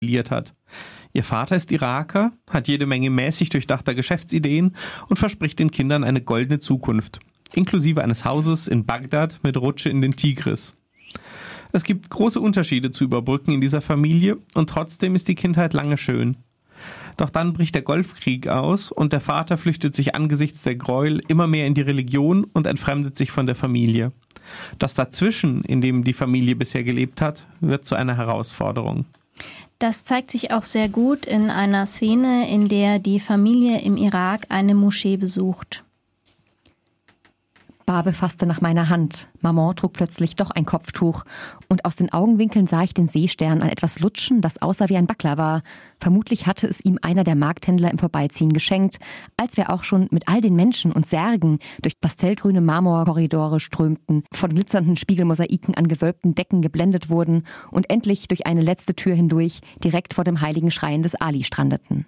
verliert hat. Ihr Vater ist Iraker, hat jede Menge mäßig durchdachter Geschäftsideen und verspricht den Kindern eine goldene Zukunft, inklusive eines Hauses in Bagdad mit Rutsche in den Tigris. Es gibt große Unterschiede zu überbrücken in dieser Familie und trotzdem ist die Kindheit lange schön. Doch dann bricht der Golfkrieg aus und der Vater flüchtet sich angesichts der Gräuel immer mehr in die Religion und entfremdet sich von der Familie. Das Dazwischen, in dem die Familie bisher gelebt hat, wird zu einer Herausforderung. Das zeigt sich auch sehr gut in einer Szene, in der die Familie im Irak eine Moschee besucht. Barbe fasste nach meiner Hand. Maman trug plötzlich doch ein Kopftuch und aus den Augenwinkeln sah ich den Seestern an etwas lutschen, das aussah wie ein Baklava. Vermutlich hatte es ihm einer der Markthändler im Vorbeiziehen geschenkt, als wir auch schon mit all den Menschen und Särgen durch pastellgrüne Marmorkorridore strömten, von glitzernden Spiegelmosaiken an gewölbten Decken geblendet wurden und endlich durch eine letzte Tür hindurch direkt vor dem heiligen Schrein des Ali strandeten.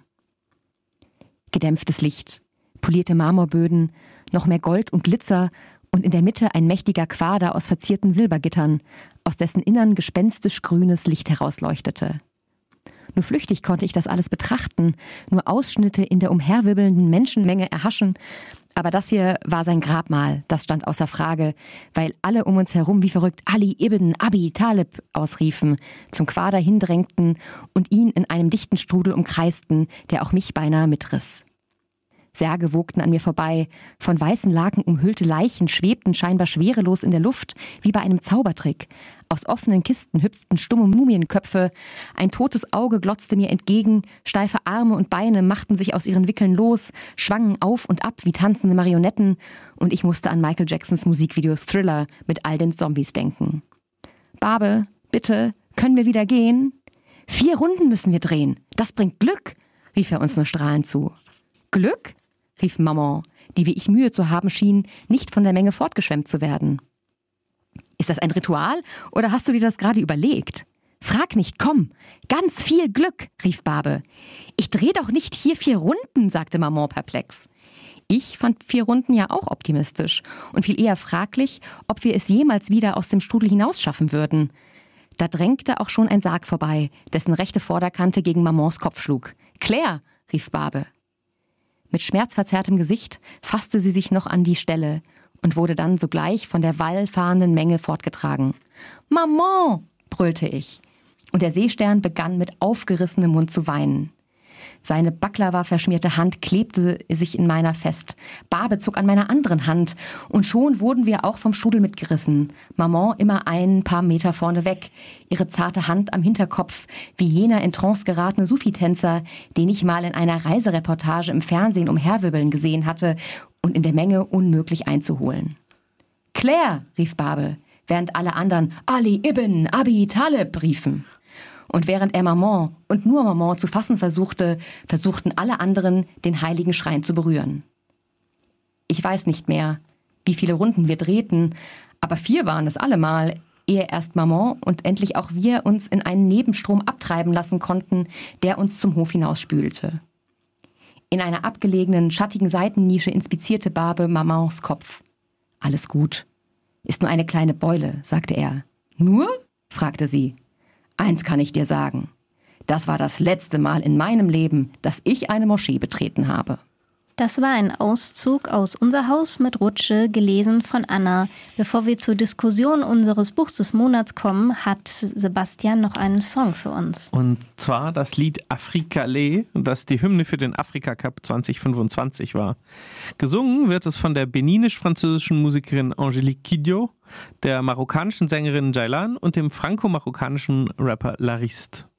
Gedämpftes Licht, polierte Marmorböden, noch mehr Gold und Glitzer und in der Mitte ein mächtiger Quader aus verzierten Silbergittern, aus dessen Innern gespenstisch grünes Licht herausleuchtete. Nur flüchtig konnte ich das alles betrachten, nur Ausschnitte in der umherwirbelnden Menschenmenge erhaschen, aber das hier war sein Grabmal, das stand außer Frage, weil alle um uns herum wie verrückt Ali ibn Abi Talib ausriefen, zum Quader hindrängten und ihn in einem dichten Strudel umkreisten, der auch mich beinahe mitriss. Särge wogten an mir vorbei, von weißen Laken umhüllte Leichen schwebten scheinbar schwerelos in der Luft, wie bei einem Zaubertrick. Aus offenen Kisten hüpften stumme Mumienköpfe, ein totes Auge glotzte mir entgegen, steife Arme und Beine machten sich aus ihren Wickeln los, schwangen auf und ab wie tanzende Marionetten und ich musste an Michael Jacksons Musikvideo Thriller mit all den Zombies denken. »Barbe, bitte, können wir wieder gehen?« »4 Runden müssen wir drehen, das bringt Glück«, rief er uns nur strahlend zu. »Glück?« rief Maman, die wie ich Mühe zu haben schien, nicht von der Menge fortgeschwemmt zu werden. »Ist das ein Ritual oder hast du dir das gerade überlegt?« »Frag nicht, komm, ganz viel Glück«, rief Barbe. »Ich dreh doch nicht hier 4 Runden«, sagte Maman perplex. Ich fand 4 Runden ja auch optimistisch und viel eher fraglich, ob wir es jemals wieder aus dem Strudel hinausschaffen würden. Da drängte auch schon ein Sarg vorbei, dessen rechte Vorderkante gegen Mamans Kopf schlug. »Claire«, rief Barbe. Mit schmerzverzerrtem Gesicht fasste sie sich noch an die Stelle und wurde dann sogleich von der wallfahrenden Menge fortgetragen. »Maman«, brüllte ich. Und der Seestern begann mit aufgerissenem Mund zu weinen. Seine Baklava-verschmierte Hand klebte sich in meiner fest. Barbe zog an meiner anderen Hand und schon wurden wir auch vom Strudel mitgerissen. Maman immer ein paar Meter vorne weg, ihre zarte Hand am Hinterkopf, wie jener in Trance geratene Sufi-Tänzer, den ich mal in einer Reisereportage im Fernsehen umherwirbeln gesehen hatte und in der Menge unmöglich einzuholen. »Claire«, rief Barbe, während alle anderen »Ali ibn Abi Talib« riefen. Und während er Maman und nur Maman zu fassen versuchten alle anderen, den heiligen Schrein zu berühren. Ich weiß nicht mehr, wie viele Runden wir drehten, aber 4 waren es allemal, ehe erst Maman und endlich auch wir uns in einen Nebenstrom abtreiben lassen konnten, der uns zum Hof hinausspülte. In einer abgelegenen, schattigen Seitennische inspizierte Barbe Mamans Kopf. »Alles gut. Ist nur eine kleine Beule«, sagte er. »Nur?«, fragte sie. »Eins kann ich dir sagen. Das war das letzte Mal in meinem Leben, dass ich eine Moschee betreten habe.« Das war ein Auszug aus Unser Haus mit Rutsche, gelesen von Anna. Bevor wir zur Diskussion unseres Buchs des Monats kommen, hat Sebastian noch einen Song für uns. Und zwar das Lied Afrikalais, das die Hymne für den Afrika Cup 2025 war. Gesungen wird es von der beninisch-französischen Musikerin Angélique Kidjo, der marokkanischen Sängerin Jaylan und dem franco-marokkanischen Rapper Lariste.